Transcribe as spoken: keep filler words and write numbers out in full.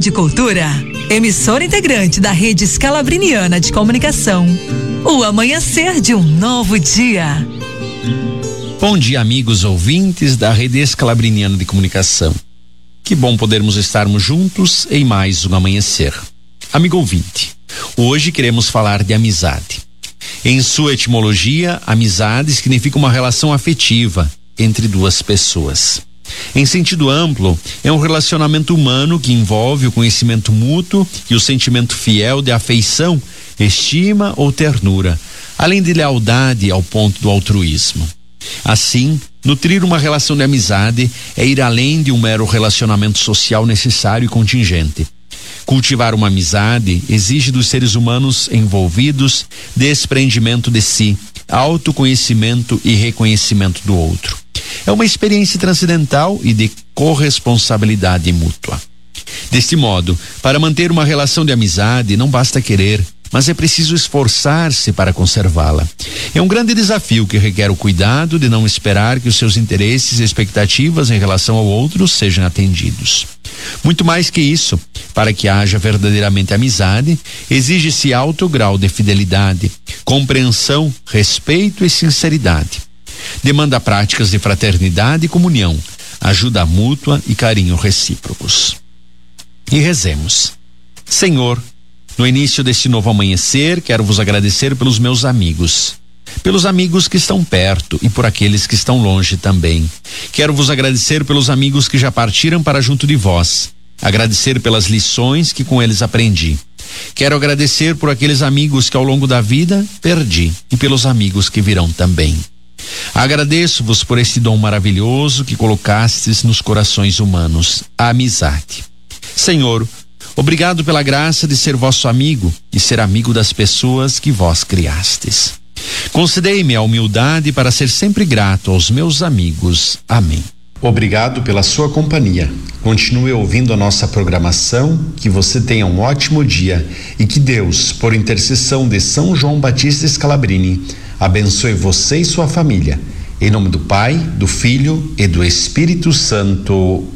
Rádio Cultura, emissora integrante da Rede Scalabriniana de Comunicação. O amanhecer de um novo dia. Bom dia, amigos ouvintes da Rede Scalabriniana de Comunicação. Que bom podermos estarmos juntos em mais um amanhecer. Amigo ouvinte, hoje queremos falar de amizade. Em sua etimologia, amizade significa uma relação afetiva entre duas pessoas. Em sentido amplo, é um relacionamento humano que envolve o conhecimento mútuo e o sentimento fiel de afeição, estima ou ternura, além de lealdade ao ponto do altruísmo. Assim, nutrir uma relação de amizade é ir além de um mero relacionamento social necessário e contingente. Cultivar uma amizade exige dos seres humanos envolvidos desprendimento de si, autoconhecimento e reconhecimento do outro. É uma experiência transcendental e de corresponsabilidade mútua. Deste modo, para manter uma relação de amizade, não basta querer, mas é preciso esforçar-se para conservá-la. É um grande desafio que requer o cuidado de não esperar que os seus interesses e expectativas em relação ao outro sejam atendidos. Muito mais que isso, para que haja verdadeiramente amizade, exige-se alto grau de fidelidade, compreensão, respeito e sinceridade. Demanda práticas de fraternidade e comunhão, ajuda mútua e carinho recíprocos. E rezemos. Senhor, no início deste novo amanhecer, quero vos agradecer pelos meus amigos, pelos amigos que estão perto e por aqueles que estão longe também. Quero vos agradecer pelos amigos que já partiram para junto de vós, agradecer pelas lições que com eles aprendi. Quero agradecer por aqueles amigos que ao longo da vida perdi e pelos amigos que virão também. Agradeço-vos por este dom maravilhoso que colocastes nos corações humanos, a amizade. Senhor, obrigado pela graça de ser vosso amigo e ser amigo das pessoas que vós criastes. Concedei-me a humildade para ser sempre grato aos meus amigos. Amém. Obrigado pela sua companhia. Continue ouvindo a nossa programação, que você tenha um ótimo dia e que Deus, por intercessão de São João Batista Scalabrini, abençoe você e sua família. Em nome do Pai, do Filho e do Espírito Santo.